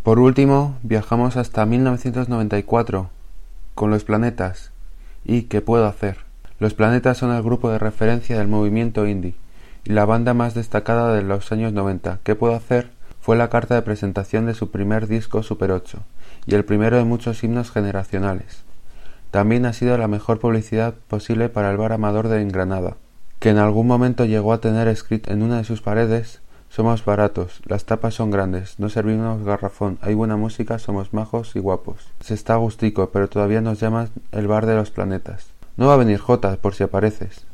Por último, viajamos hasta 1994 con Los Planetas y ¿Qué puedo hacer? Los Planetas son el grupo de referencia del movimiento indie y la banda más destacada de los años 90. ¿Qué puedo hacer? Fue la carta de presentación de su primer disco Super 8 y el primero de muchos himnos generacionales. También ha sido la mejor publicidad posible para el bar Amador de Granada, que en algún momento llegó a tener escrito en una de sus paredes: somos baratos, las tapas son grandes, no servimos garrafón, hay buena música, somos majos y guapos. Se está gustico, pero todavía nos llaman el bar de los planetas. No va a venir Jota, por si apareces.